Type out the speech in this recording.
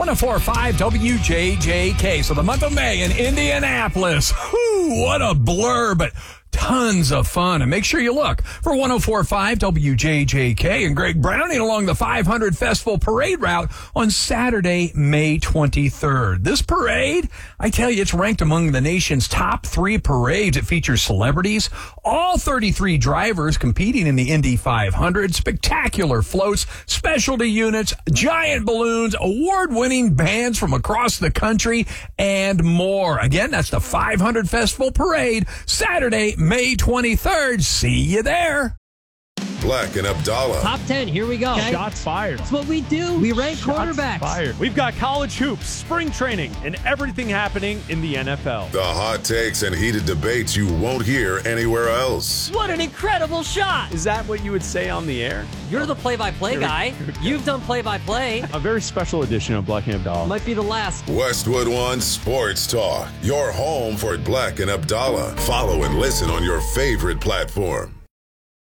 104.5 WJJK. So the month of May in Indianapolis. Whew, what a blur, but tons of fun. And make sure you look for 104.5 WJJK and Greg Browning along the 500 Festival Parade route on Saturday, May 23rd. This parade, I tell you, it's ranked among the nation's top 3 parades. It features celebrities, all 33 drivers competing in the Indy 500, spectacular floats, specialty units, giant balloons, award-winning bands from across the country, and more. Again, that's the 500 Festival Parade, Saturday, May 23rd. See you there. Black and Abdallah. Top 10, here we go. Okay. Shots fired. That's what we do. We rank quarterbacks. Fired. We've got college hoops, spring training, and everything happening in the NFL. The hot takes and heated debates you won't hear anywhere else. What an incredible shot. Is that what you would say on the air? You're the play-by-play guy. You've done play-by-play. A very special edition of Black and Abdallah. Might be the last. Westwood One Sports Talk. Your home for Black and Abdallah. Follow and listen on your favorite platform.